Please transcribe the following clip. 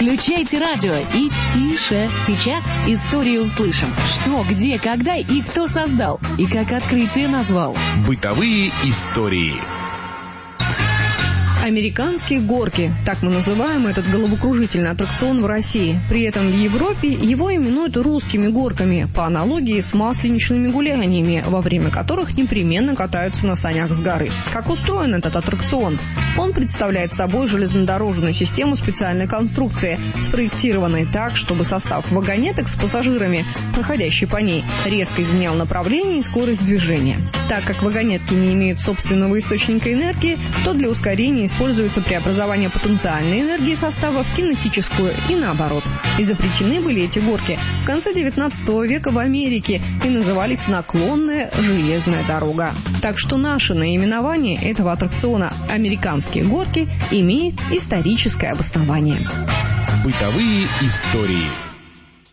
Включайте радио и тише. Сейчас историю услышим. Что, где, когда и кто создал, и как открытие назвал. Бытовые истории. Американские горки – так мы называем этот головокружительный аттракцион в России. При этом в Европе его именуют русскими горками, по аналогии с масленичными гуляниями, во время которых непременно катаются на санях с горы. Как устроен этот аттракцион? Он представляет собой железнодорожную систему специальной конструкции, спроектированной так, чтобы состав вагонеток с пассажирами, проходящий по ней, резко изменял направление и скорость движения. Так как вагонетки не имеют собственного источника энергии, то для ускорения используется преобразование потенциальной энергии состава в кинетическую и наоборот. Изобретены были эти горки в конце 19 века в Америке и назывались «наклонная железная дорога». Так что наше наименование этого аттракциона «Американские горки» имеет историческое обоснование. Бытовые истории.